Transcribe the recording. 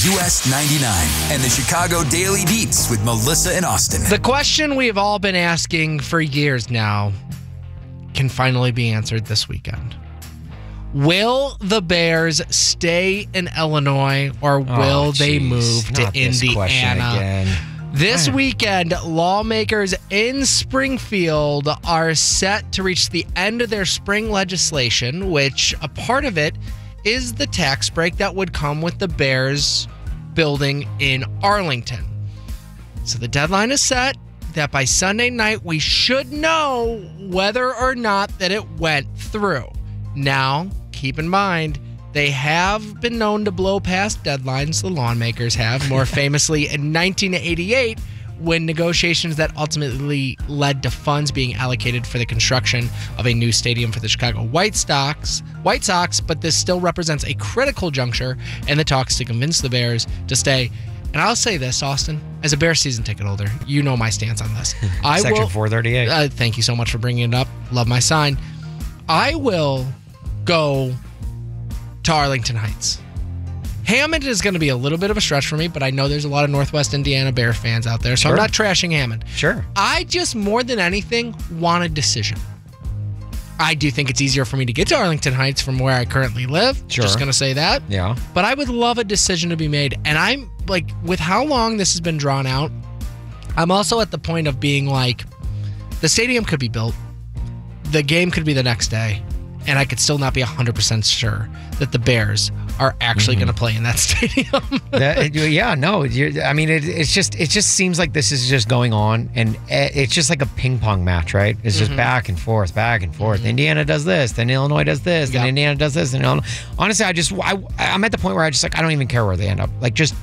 US 99 and the Chicago Daily Beats with Melissa and Austin. The question we've all been asking for years now can finally be answered this weekend. Will the Bears stay in Illinois or will they move to Indiana? This weekend, lawmakers in Springfield are set to reach the end of their spring legislation, which a part of it is the tax break that would come with the Bears building in Arlington. So the deadline is set that by Sunday night, we should know whether or not that it went through. Now, keep in mind, they have been known to blow past deadlines, the lawmakers have, more famously in 1988, when negotiations that ultimately led to funds being allocated for the construction of a new stadium for the Chicago White Sox, but this still represents a critical juncture in the talks to convince the Bears to stay. And I'll say this, Austin, as a Bears season ticket holder, you know my stance on this. Section 438. Thank you so much for bringing it up. Love my sign. I will go to Arlington Heights. Hammond is going to be a little bit of a stretch for me, but I know there's a lot of Northwest Indiana Bear fans out there, so I'm not trashing Hammond. Sure. I just, more than anything, want a decision. I do think it's easier for me to get to Arlington Heights from where I currently live. Sure. Just going to say that. Yeah. But I would love a decision to be made. And I'm like, with how long this has been drawn out, I'm also at the point of being like, the stadium could be built. The game could be the next day. And I could still not be 100% sure that the Bears are actually going to play in that stadium. It just seems like this is just going on, and it's just like a ping pong match, right? It's just back and forth, back and forth. Indiana does this, then Illinois does this, then Indiana does this, and Illinois. Honestly, I'm at the point where I don't even care where they end up. Like, just